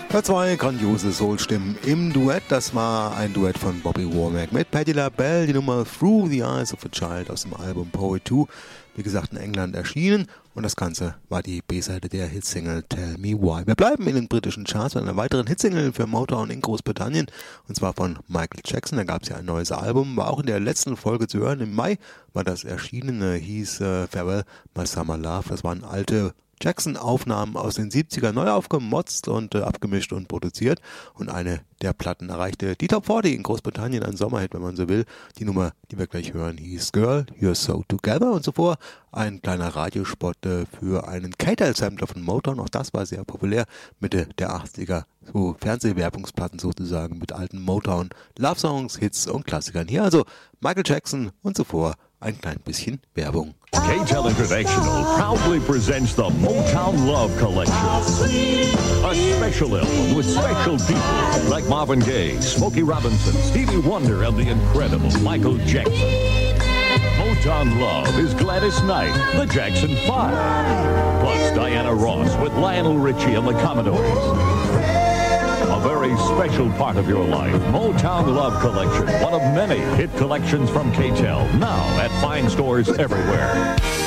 Ja, zwei grandiose Soul-Stimmen im Duett. Das war ein Duett von Bobby Womack mit Patti LaBelle, die Nummer Through the Eyes of a Child aus dem Album Poet 2. Wie gesagt, in England erschienen. Und das Ganze war die B-Seite der Hitsingle Tell Me Why. Wir bleiben in den britischen Charts mit einer weiteren Hitsingle für Motown in Großbritannien. Und zwar von Michael Jackson. Da gab es ja ein neues Album. War auch in der letzten Folge zu hören. Im Mai war das erschienen. Hieß Farewell My Summer Love. Das waren alte Jackson-Aufnahmen aus den 70er neu aufgemotzt und abgemischt und produziert. Und eine der Platten erreichte die Top 40 in Großbritannien, ein Sommerhit, wenn man so will. Die Nummer, die wir gleich hören, hieß Girl, You're So Together. Und zuvor ein kleiner Radiospot für einen K-Tel-Sampler von Motown. Auch das war sehr populär, Mitte der 80er. So Fernsehwerbungsplatten sozusagen mit alten Motown, Love-Songs, Hits und Klassikern. Hier also Michael Jackson und zuvor ein klein bisschen Werbung. K-Tel International proudly presents the Motown Love Collection. A special album with special people like Marvin Gaye, Smokey Robinson, Stevie Wonder, and the incredible Michael Jackson. Motown Love is Gladys Knight, the Jackson 5, plus Diana Ross with Lionel Richie and the Commodores. A very special part of your life. Motown Love Collection, one of many hit collections from K-Tel, now at fine stores everywhere.